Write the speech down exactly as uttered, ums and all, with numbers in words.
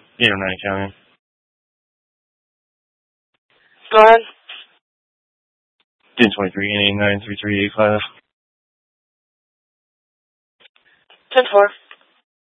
eight oh nine County. Go ahead. ten twenty-three, N A nine three three eight five. ten four.